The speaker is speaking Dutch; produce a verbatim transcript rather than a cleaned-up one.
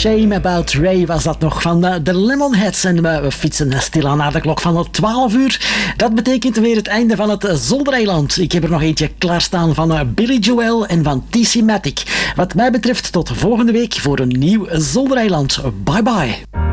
Shame About Ray was dat nog van de Lemonheads. En we fietsen stilaan naar de klok van twaalf uur. Dat betekent weer het einde van het Zoldereiland. Ik heb er nog eentje klaarstaan van Billy Joel en van T C Matic. Wat mij betreft tot volgende week voor een nieuw Zoldereiland. Bye bye.